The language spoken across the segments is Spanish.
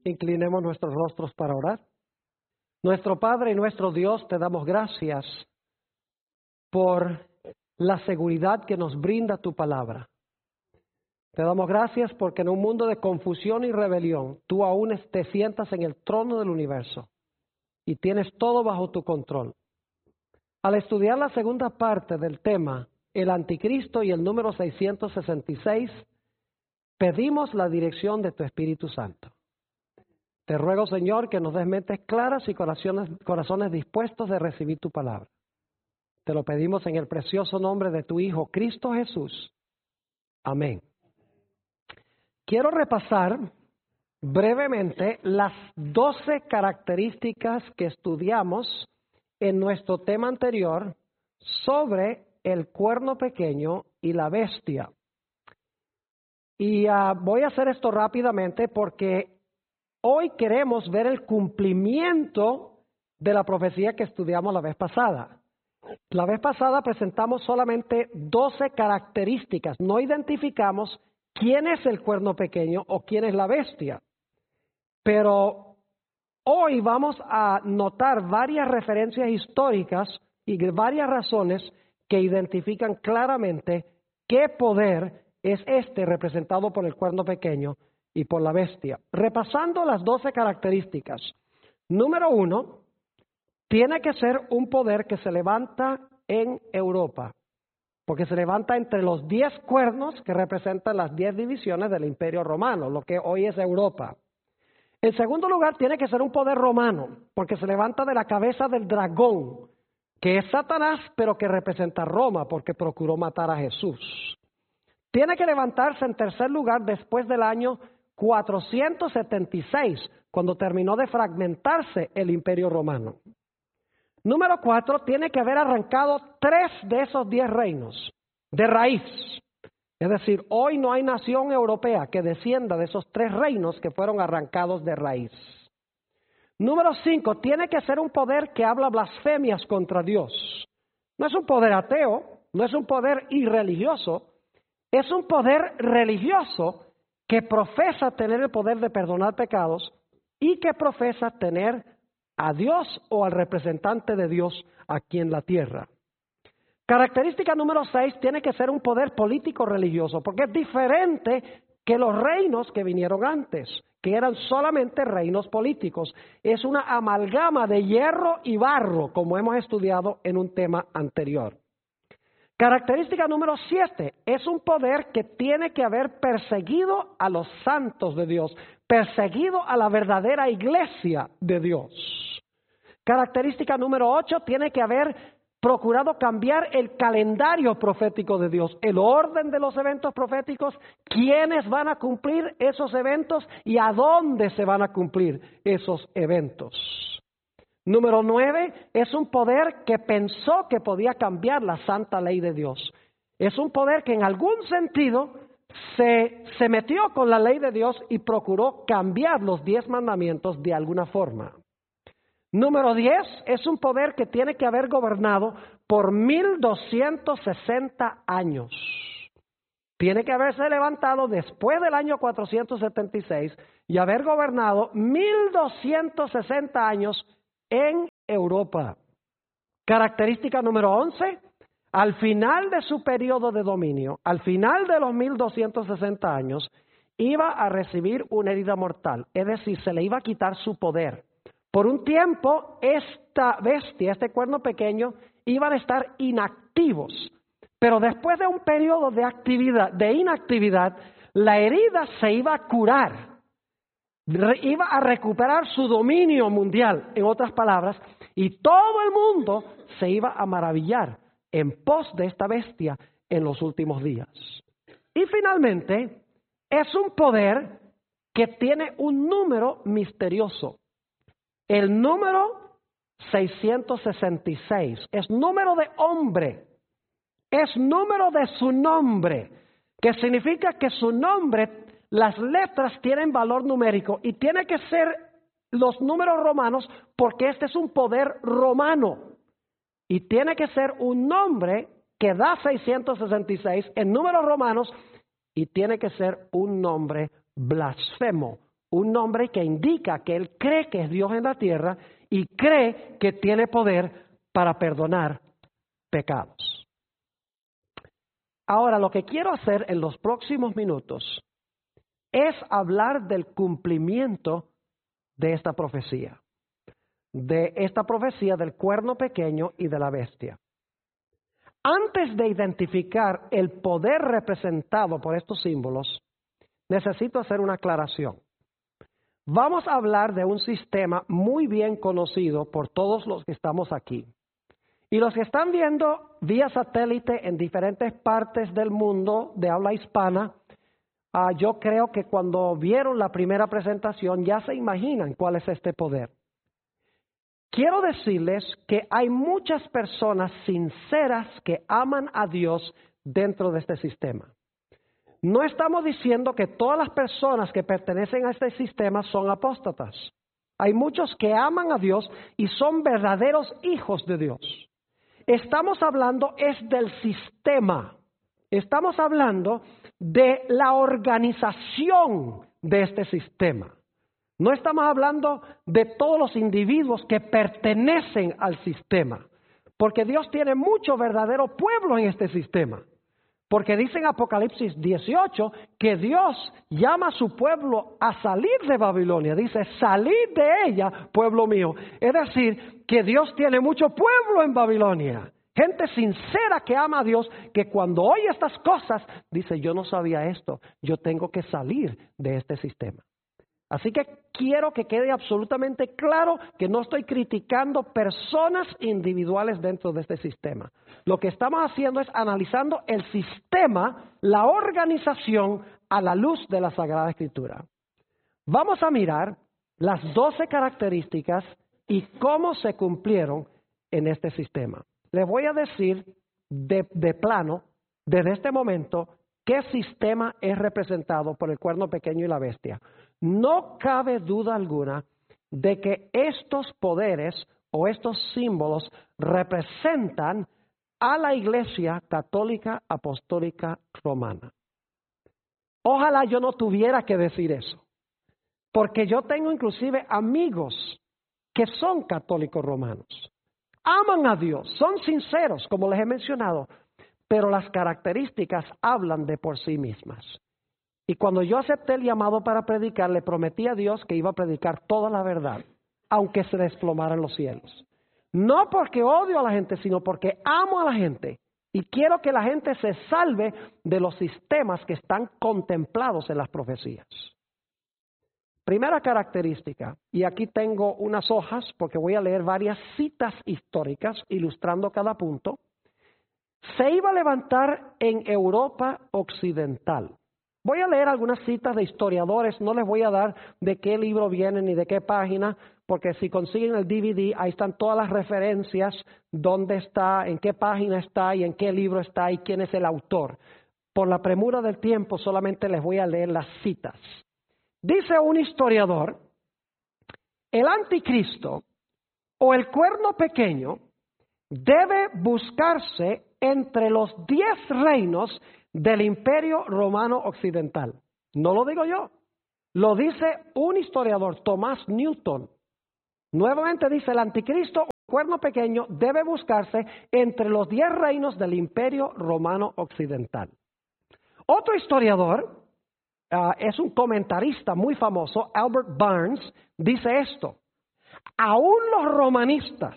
Inclinemos nuestros rostros para orar. Nuestro Padre y nuestro Dios, te damos gracias por la seguridad que nos brinda tu palabra. Te damos gracias porque en un mundo de confusión y rebelión, tú aún te sientas en el trono del universo y tienes todo bajo tu control. Al estudiar la segunda parte del tema, el anticristo y el número 666, pedimos la dirección de tu Espíritu Santo. Te ruego, Señor, que nos des mentes claras y corazones dispuestos de recibir tu palabra. Te lo pedimos en el precioso nombre de tu Hijo, Cristo Jesús. Amén. Quiero repasar brevemente las 12 características que estudiamos en nuestro tema anterior sobre el cuerno pequeño y la bestia. Y voy a hacer esto rápidamente porque hoy queremos ver el cumplimiento de la profecía que estudiamos la vez pasada. La vez pasada presentamos solamente 12 características, no identificamos quién es el cuerno pequeño o quién es la bestia. Pero hoy vamos a notar varias referencias históricas y varias razones que identifican claramente qué poder es este representado por el cuerno pequeño y por la bestia. Repasando las 12 características. Número 1, tiene que ser un poder que se levanta en Europa, porque se levanta entre los 10 cuernos que representan las 10 divisiones del Imperio Romano, lo que hoy es Europa. En segundo lugar, tiene que ser un poder romano, porque se levanta de la cabeza del dragón, que es Satanás, pero que representa Roma, porque procuró matar a Jesús. Tiene que levantarse en tercer lugar después del año 476, cuando terminó de fragmentarse el Imperio Romano. Número 4, tiene que haber arrancado 3 de esos 10 reinos de raíz. Es decir, hoy no hay nación europea que descienda de esos 3 reinos que fueron arrancados de raíz. Número 5, tiene que ser un poder que habla blasfemias contra Dios. No es un poder ateo, no es un poder irreligioso, es un poder religioso que profesa tener el poder de perdonar pecados y que profesa tener a Dios o al representante de Dios aquí en la tierra. Característica número 6, tiene que ser un poder político religioso, porque es diferente que los reinos que vinieron antes, que eran solamente reinos políticos. Es una amalgama de hierro y barro, como hemos estudiado en un tema anterior. Característica número 7, es un poder que tiene que haber perseguido a los santos de Dios, perseguido a la verdadera iglesia de Dios. Característica número 8, tiene que haber procurado cambiar el calendario profético de Dios, el orden de los eventos proféticos, quiénes van a cumplir esos eventos y a dónde se van a cumplir esos eventos. Número 9, es un poder que pensó que podía cambiar la santa ley de Dios. Es un poder que en algún sentido se metió con la ley de Dios y procuró cambiar los 10 mandamientos de alguna forma. Número 10, es un poder que tiene que haber gobernado por 1260 años. Tiene que haberse levantado después del año 476 y haber gobernado 1260 años en Europa. Característica número 11, al final de su periodo de dominio, al final de los 1260 años, iba a recibir una herida mortal, es decir, se le iba a quitar su poder. Por un tiempo, esta bestia, este cuerno pequeño, iban a estar inactivos, pero después de un periodo de inactividad, la herida se iba a curar. Iba a recuperar su dominio mundial, en otras palabras, y todo el mundo se iba a maravillar en pos de esta bestia en los últimos días. Y finalmente, es un poder que tiene un número misterioso. El número 666 es número de hombre, es número de su nombre, que significa que su nombre, las letras tienen valor numérico y tiene que ser los números romanos porque este es un poder romano y tiene que ser un nombre que da 666 en números romanos y tiene que ser un nombre blasfemo un nombre que indica que Él cree que es Dios en la tierra y cree que tiene poder para perdonar pecados. Ahora, lo que quiero hacer en los próximos minutos es hablar del cumplimiento de esta profecía del cuerno pequeño y de la bestia. Antes de identificar el poder representado por estos símbolos, necesito hacer una aclaración. Vamos a hablar de un sistema muy bien conocido por todos los que estamos aquí. Y los que están viendo vía satélite en diferentes partes del mundo de habla hispana, yo creo que cuando vieron la primera presentación ya se imaginan cuál es este poder. Quiero decirles que hay muchas personas sinceras que aman a Dios dentro de este sistema. No estamos diciendo que todas las personas que pertenecen a este sistema son apóstatas. Hay muchos que aman a Dios y son verdaderos hijos de Dios. Estamos hablando es del sistema. Estamos hablando de la organización de este sistema. No estamos hablando de todos los individuos que pertenecen al sistema, porque Dios tiene mucho verdadero pueblo en este sistema. Porque dice en Apocalipsis 18 que Dios llama a su pueblo a salir de Babilonia. Dice, salid de ella, pueblo mío. Es decir, que Dios tiene mucho pueblo en Babilonia. Gente sincera que ama a Dios, que cuando oye estas cosas, dice, yo no sabía esto, yo tengo que salir de este sistema. Así que quiero que quede absolutamente claro que no estoy criticando personas individuales dentro de este sistema. Lo que estamos haciendo es analizando el sistema, la organización a la luz de la Sagrada Escritura. Vamos a mirar las 12 características y cómo se cumplieron en este sistema. Les voy a decir de plano, desde este momento, qué sistema es representado por el cuerno pequeño y la bestia. No cabe duda alguna de que estos poderes o estos símbolos representan a la Iglesia Católica Apostólica Romana. Ojalá yo no tuviera que decir eso, porque yo tengo inclusive amigos que son católicos romanos. Aman a Dios, son sinceros, como les he mencionado, pero las características hablan de por sí mismas. Y cuando yo acepté el llamado para predicar, le prometí a Dios que iba a predicar toda la verdad, aunque se desplomaran los cielos. No porque odio a la gente, sino porque amo a la gente y quiero que la gente se salve de los sistemas que están contemplados en las profecías. Primera característica, y aquí tengo unas hojas porque voy a leer varias citas históricas ilustrando cada punto. Se iba a levantar en Europa Occidental. Voy a leer algunas citas de historiadores, no les voy a dar de qué libro vienen ni de qué página, porque si consiguen el DVD, ahí están todas las referencias, dónde está, en qué página está y en qué libro está y quién es el autor. Por la premura del tiempo solamente les voy a leer las citas. Dice un historiador, el anticristo o el cuerno pequeño debe buscarse entre los 10 reinos del Imperio Romano Occidental. No lo digo yo, lo dice un historiador, Thomas Newton. Nuevamente dice, el anticristo o cuerno pequeño debe buscarse entre los 10 reinos del Imperio Romano Occidental. Otro historiador, es un comentarista muy famoso, Albert Barnes, dice esto: aún los romanistas,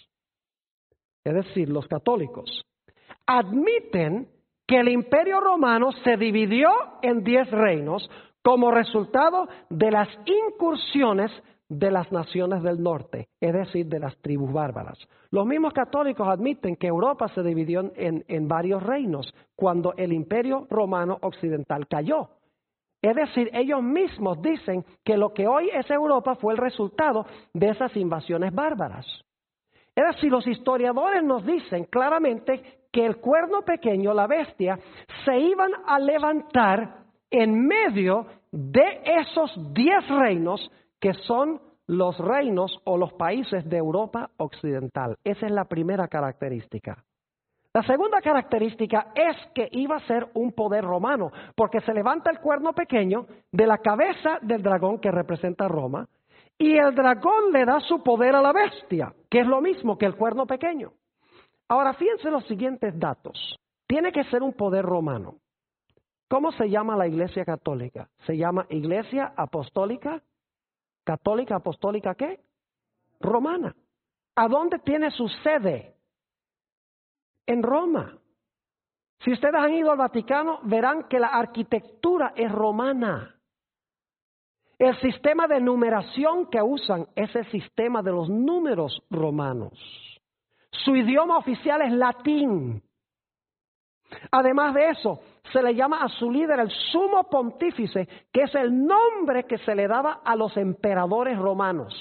es decir, los católicos, admiten que el Imperio Romano se dividió en 10 reinos como resultado de las incursiones de las naciones del norte, es decir, de las tribus bárbaras. Los mismos católicos admiten que Europa se dividió en varios reinos cuando el Imperio Romano Occidental cayó. Es decir, ellos mismos dicen que lo que hoy es Europa fue el resultado de esas invasiones bárbaras. Es decir, los historiadores nos dicen claramente que el cuerno pequeño, la bestia, se iban a levantar en medio de esos 10 reinos que son los reinos o los países de Europa Occidental. Esa es la primera característica. La segunda característica es que iba a ser un poder romano, porque se levanta el cuerno pequeño de la cabeza del dragón que representa Roma, y el dragón le da su poder a la bestia, que es lo mismo que el cuerno pequeño. Ahora, fíjense los siguientes datos. Tiene que ser un poder romano. ¿Cómo se llama la Iglesia Católica? ¿Se llama Iglesia Apostólica? ¿Católica, apostólica qué? Romana. ¿A dónde tiene su sede? En Roma. Si ustedes han ido al Vaticano, verán que la arquitectura es romana. El sistema de numeración que usan es el sistema de los números romanos. Su idioma oficial es latín. Además de eso, se le llama a su líder el sumo pontífice, que es el nombre que se le daba a los emperadores romanos,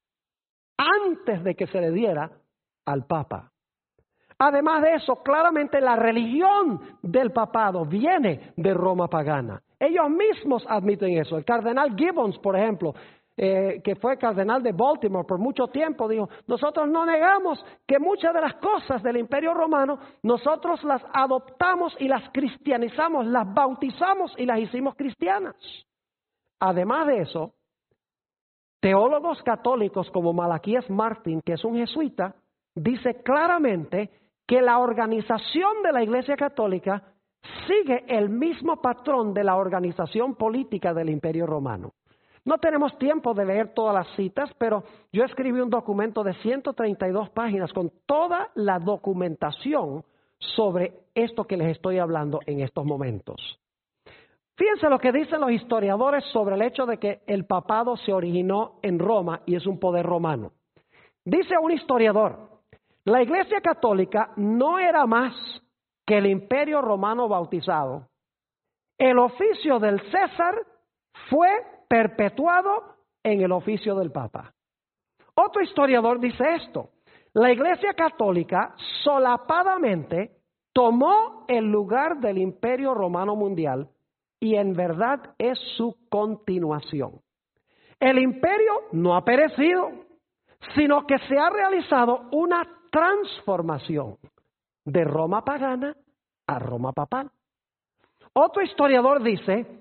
antes de que se le diera al papa. Además de eso, claramente la religión del papado viene de Roma pagana. Ellos mismos admiten eso. El cardenal Gibbons, por ejemplo, que fue cardenal de Baltimore por mucho tiempo, dijo, nosotros no negamos que muchas de las cosas del Imperio Romano, nosotros las adoptamos y las cristianizamos, las bautizamos y las hicimos cristianas. Además de eso, teólogos católicos como Malaquías Martín, que es un jesuita, dice claramente que la organización de la Iglesia Católica sigue el mismo patrón de la organización política del Imperio Romano. No tenemos tiempo de leer todas las citas, pero yo escribí un documento de 132 páginas con toda la documentación sobre esto que les estoy hablando en estos momentos. Fíjense lo que dicen los historiadores sobre el hecho de que el papado se originó en Roma y es un poder romano. Dice un historiador, la Iglesia Católica no era más que el Imperio Romano bautizado. El oficio del César fue perpetuado en el oficio del Papa. Otro historiador dice esto, la Iglesia Católica solapadamente tomó el lugar del Imperio Romano Mundial y en verdad es su continuación. El imperio no ha perecido, sino que se ha realizado una transformación de Roma pagana a Roma papal. Otro historiador dice,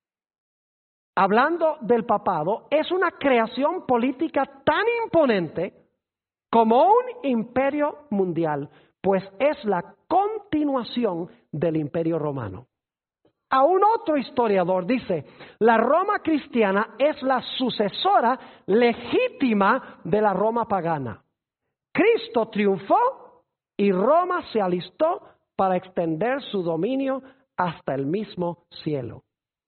hablando del papado, es una creación política tan imponente como un imperio mundial, pues es la continuación del imperio romano. Aún otro historiador dice, la Roma cristiana es la sucesora legítima de la Roma pagana. Cristo triunfó y Roma se alistó para extender su dominio hasta el mismo cielo.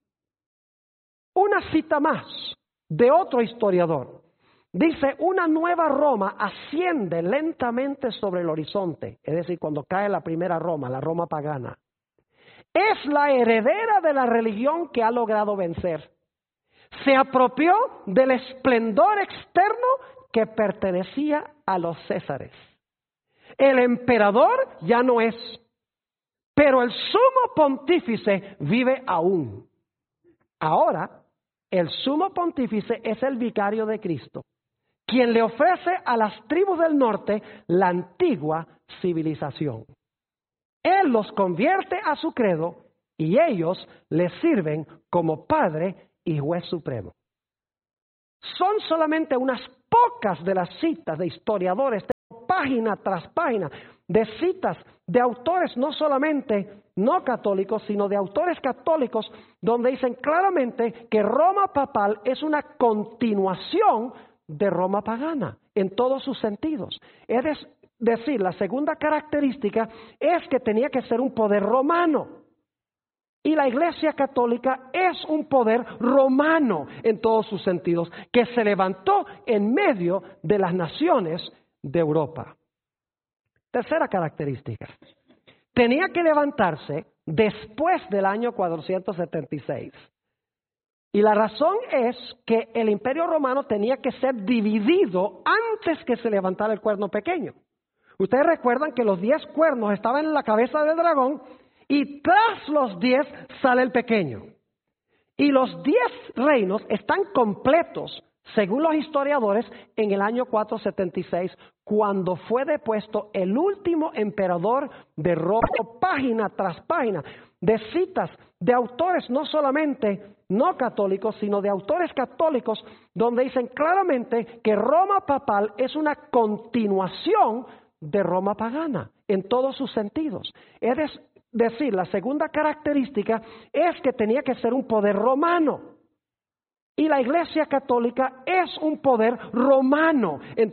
Una cita más de otro historiador. Dice, una nueva Roma asciende lentamente sobre el horizonte, es decir, cuando cae la primera Roma, la Roma pagana. Es la heredera de la religión que ha logrado vencer. Se apropió del esplendor externo que pertenecía a los Césares. El emperador ya no es, pero el sumo pontífice vive aún. Ahora, el sumo pontífice es el vicario de Cristo, quien le ofrece a las tribus del norte la antigua civilización. Él los convierte a su credo y ellos le sirven como Padre y Juez Supremo. Son solamente unas pocas de las citas de historiadores, página tras página, de citas de autores no solamente no católicos, sino de autores católicos, donde dicen claramente que Roma papal es una continuación de Roma pagana, en todos sus sentidos. Es decir, la segunda característica es que tenía que ser un poder romano. Y la Iglesia Católica es un poder romano en todos sus sentidos, que se levantó en medio de las naciones de Europa. Tercera característica, tenía que levantarse después del año 476. Y la razón es que el Imperio Romano tenía que ser dividido antes que se levantara el cuerno pequeño. Ustedes recuerdan que los 10 cuernos estaban en la cabeza del dragón y tras los 10 sale el pequeño. Y los 10 reinos están completos Según los historiadores, en el año 476, cuando fue depuesto el último emperador de Roma, página tras página de citas de autores no solamente no católicos, sino de autores católicos, donde dicen claramente que Roma papal es una continuación de Roma pagana, en todos sus sentidos. Es decir, la segunda característica es que tenía que ser un poder romano. Y la Iglesia Católica es un poder romano.